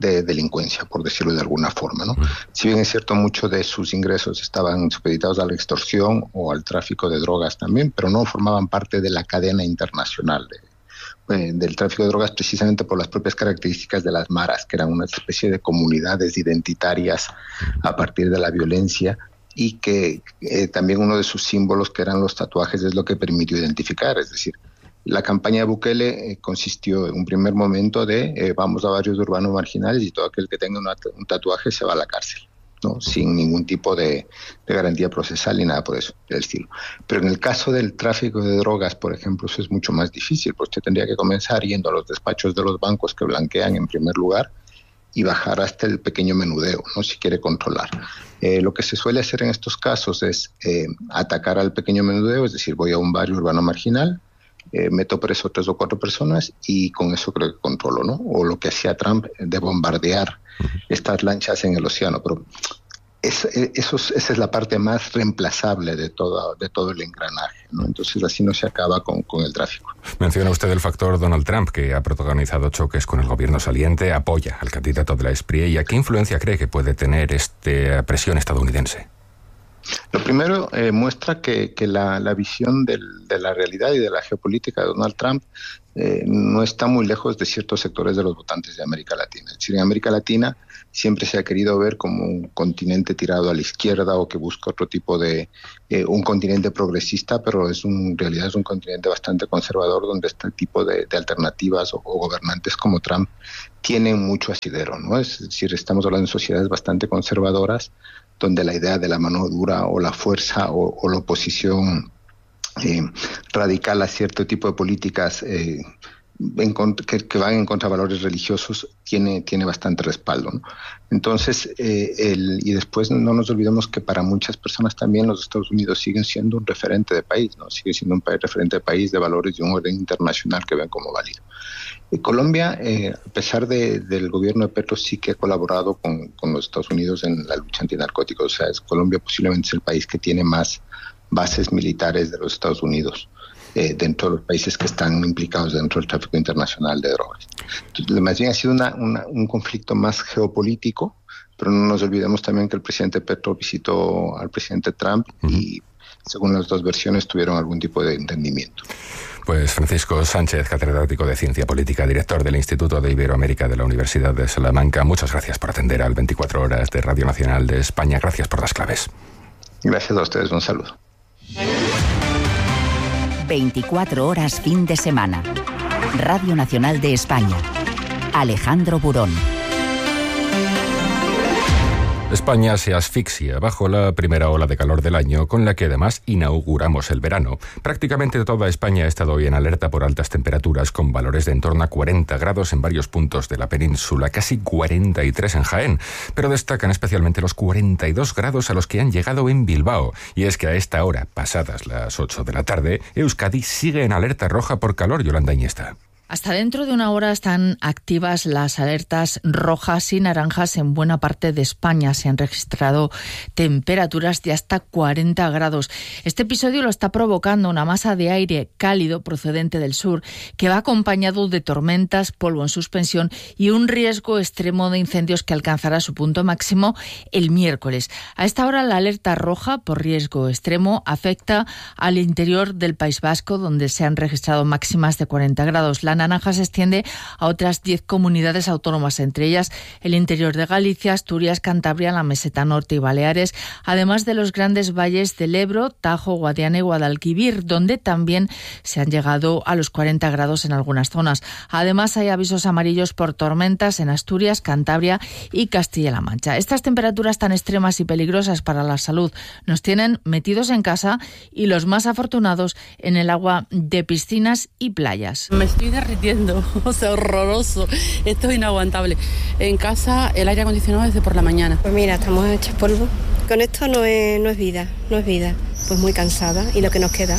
de delincuencia, por decirlo de alguna forma, ¿no? Si bien es cierto, muchos de sus ingresos estaban supeditados a la extorsión o al tráfico de drogas también, pero no formaban parte de la cadena internacional del tráfico de drogas, precisamente por las propias características de las maras, que eran una especie de comunidades identitarias a partir de la violencia, y que también uno de sus símbolos, que eran los tatuajes, es lo que permitió identificar. Es decir, la campaña de Bukele consistió en un primer momento de vamos a barrios urbanos marginales y todo aquel que tenga un tatuaje se va a la cárcel, ¿no? Sin ningún tipo de garantía procesal ni nada por eso del estilo. Pero en el caso del tráfico de drogas, por ejemplo, eso es mucho más difícil, porque usted tendría que comenzar yendo a los despachos de los bancos que blanquean en primer lugar y bajar hasta el pequeño menudeo, ¿no? Si quiere controlar. Lo que se suele hacer en estos casos es atacar al pequeño menudeo, es decir, voy a un barrio urbano marginal, meto preso 3 o 4 personas y con eso creo que controlo, ¿no? O lo que hacía Trump de bombardear estas lanchas en el océano. Pero esa es la parte más reemplazable de todo el engranaje, ¿no? Entonces así no se acaba con el tráfico. Menciona usted el factor Donald Trump, que ha protagonizado choques con el gobierno saliente, apoya al candidato de la SPRI. ¿Y a qué influencia cree que puede tener esta presión estadounidense? Lo primero, muestra que la visión de la realidad y de la geopolítica de Donald Trump no está muy lejos de ciertos sectores de los votantes de América Latina. Es decir, en América Latina siempre se ha querido ver como un continente tirado a la izquierda o que busca otro tipo de un continente progresista, pero en realidad es un continente bastante conservador, donde este tipo de alternativas o gobernantes como Trump tienen mucho asidero, ¿no? Es decir, estamos hablando de sociedades bastante conservadoras, donde la idea de la mano dura o la fuerza o la oposición radical a cierto tipo de políticas que van en contra de valores religiosos tiene bastante respaldo, ¿no? Entonces, y después no nos olvidemos que para muchas personas también los Estados Unidos siguen siendo un referente de país, ¿no? Sigue siendo un referente de país, de valores y un orden internacional que ven como válido. Colombia, a pesar del gobierno de Petro, sí que ha colaborado con los Estados Unidos en la lucha antinarcóticos. O sea, Colombia posiblemente es el país que tiene más bases militares de los Estados Unidos dentro de los países que están implicados dentro del tráfico internacional de drogas. Entonces, más bien ha sido un conflicto más geopolítico, pero no nos olvidemos también que el presidente Petro visitó al presidente Trump y, según las dos versiones, tuvieron algún tipo de entendimiento. Pues Francisco Sánchez, catedrático de Ciencia Política, director del Instituto de Iberoamérica de la Universidad de Salamanca, muchas gracias por atender al 24 Horas de Radio Nacional de España. Gracias por las claves. Gracias a ustedes, un saludo. 24 horas fin de semana. Radio Nacional de España. Alejandro Burón. España se asfixia bajo la primera ola de calor del año, con la que además inauguramos el verano. Prácticamente toda España ha estado hoy en alerta por altas temperaturas, con valores de en torno a 40 grados en varios puntos de la península, casi 43 en Jaén. Pero destacan especialmente los 42 grados a los que han llegado en Bilbao. Y es que a esta hora, pasadas las 8 de la tarde, Euskadi sigue en alerta roja por calor. Yolanda Iniesta. Hasta dentro de una hora están activas las alertas rojas y naranjas en buena parte de España. Se han registrado temperaturas de hasta 40 grados. Este episodio lo está provocando una masa de aire cálido procedente del sur, que va acompañado de tormentas, polvo en suspensión y un riesgo extremo de incendios que alcanzará su punto máximo el miércoles. A esta hora la alerta roja por riesgo extremo afecta al interior del País Vasco, donde se han registrado máximas de 40 grados. La naranja se extiende a otras 10 comunidades autónomas, entre ellas el interior de Galicia, Asturias, Cantabria, la Meseta Norte y Baleares, además de los grandes valles del Ebro, Tajo, Guadiana y Guadalquivir, donde también se han llegado a los 40 grados en algunas zonas. Además, hay avisos amarillos por tormentas en Asturias, Cantabria y Castilla-La Mancha. Estas temperaturas tan extremas y peligrosas para la salud nos tienen metidos en casa y los más afortunados en el agua de piscinas y playas. Me estoy derritiendo, o sea, horroroso. Esto es inaguantable. En casa el aire acondicionado desde por la mañana. Pues mira, estamos hechos polvo. Con esto no es vida, no es vida. Pues muy cansada. ¿Y lo que nos queda?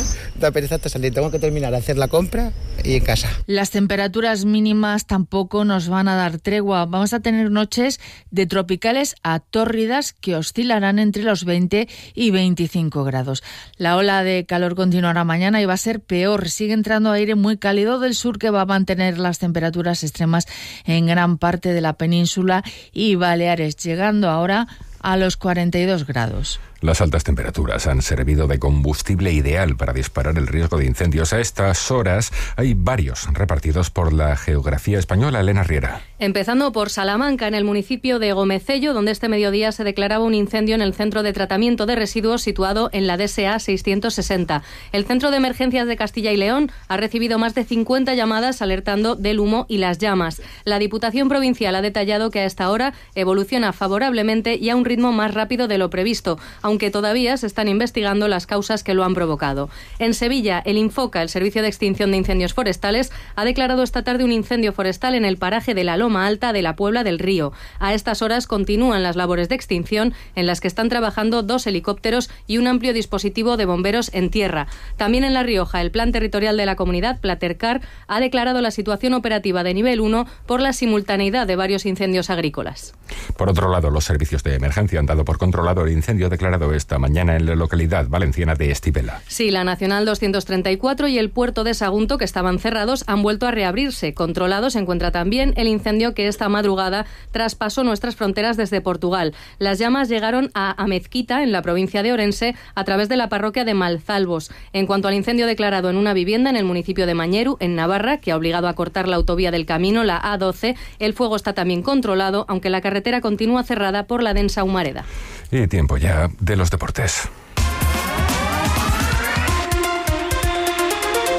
da pereza hasta salir. Tengo que terminar de hacer la compra y en casa. Las temperaturas mínimas tampoco nos van a dar tregua. Vamos a tener noches de tropicales a tórridas que oscilarán entre los 20 y 25 grados. La ola de calor continuará mañana y va a ser peor. Sigue entrando aire muy cálido del sur que va a mantener las temperaturas extremas en gran parte de la península y Baleares, llegando ahora a los 42 grados. Las altas temperaturas han servido de combustible ideal para disparar el riesgo de incendios. A estas horas hay varios repartidos por la geografía española. Elena Riera. Empezando por Salamanca, en el municipio de Gomecello, donde este mediodía se declaraba un incendio en el centro de tratamiento de residuos situado en la DSA 660. El Centro de Emergencias de Castilla y León ha recibido más de 50 llamadas alertando del humo y las llamas. La Diputación Provincial ha detallado que a esta hora evoluciona favorablemente y a un ritmo más rápido de lo previsto, aunque todavía se están investigando las causas que lo han provocado. En Sevilla, el Infoca, el Servicio de Extinción de Incendios Forestales, ha declarado esta tarde un incendio forestal en el paraje de la Loma Alta de la Puebla del Río. A estas horas continúan las labores de extinción en las que están trabajando 2 helicópteros y un amplio dispositivo de bomberos en tierra. También en La Rioja, el Plan Territorial de la Comunidad, Platercar, ha declarado la situación operativa de nivel 1 por la simultaneidad de varios incendios agrícolas. Por otro lado, los servicios de emergencia han dado por controlado el incendio declarado esta mañana en la localidad valenciana de Estivella. Sí, la Nacional 234 y el puerto de Sagunto, que estaban cerrados, han vuelto a reabrirse. Controlado se encuentra también el incendio que esta madrugada traspasó nuestras fronteras desde Portugal. Las llamas llegaron a Amezquita, en la provincia de Orense, a través de la parroquia de Malzalbos. En cuanto al incendio declarado en una vivienda en el municipio de Mañeru, en Navarra, que ha obligado a cortar la autovía del camino, la A12, el fuego está también controlado, aunque la carretera continúa cerrada por la densa humareda. Y tiempo ya de los deportes.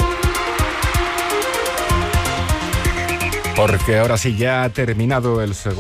Porque ahora sí ya ha terminado el segundo.